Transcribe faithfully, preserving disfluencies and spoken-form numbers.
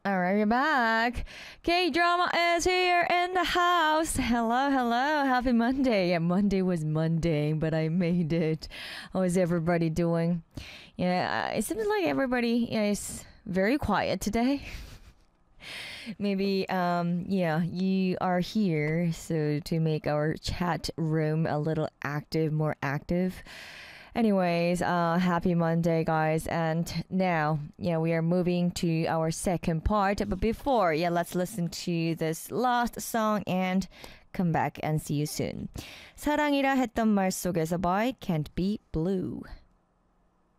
All right, you're back. K-drama is here in the house. Hello, hello. Happy Monday. Yeah, Monday was Monday, but I made it. How is everybody doing? Yeah, uh, it seems like everybody is very quiet today. Maybe, um, yeah, you are here so to make our chat room a little active, more active. Anyways, uh, happy Monday, guys. And now, yeah, we are moving to our second part. But before, yeah, let's listen to this last song and come back and see you soon. 사랑이라 했던 말 속에서 by Can't Be Blue.